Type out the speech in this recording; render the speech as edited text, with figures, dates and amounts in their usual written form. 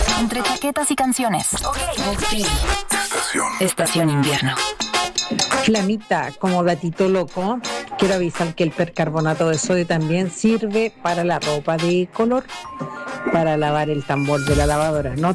Entre chaquetas y canciones. Ok. Estación invierno. Flamita, como gatito loco, quiero avisar que el percarbonato de sodio también sirve para la ropa de color, para lavar el tambor de la lavadora. No